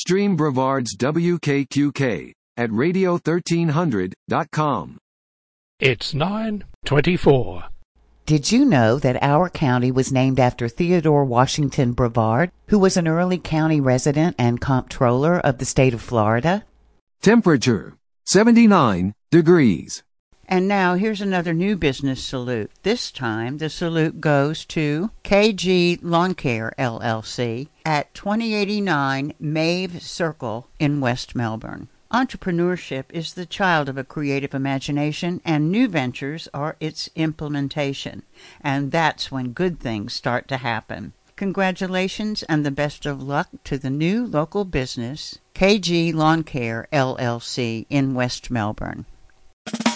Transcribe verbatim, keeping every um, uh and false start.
Stream Brevard's W K Q K at radio thirteen hundred dot com. It's nine twenty-four. Did you know that our county was named after Theodore Washington Brevard, who was an early county resident and comptroller of the state of Florida? Temperature, seventy-nine degrees. And now here's another new business salute. This time the salute goes to K G Lawn Care, L L C, at twenty eighty-nine Mave Circle in West Melbourne. Entrepreneurship is the child of a creative imagination, and new ventures are its implementation. And that's when good things start to happen. Congratulations and the best of luck to the new local business, K G Lawn Care, L L C, in West Melbourne.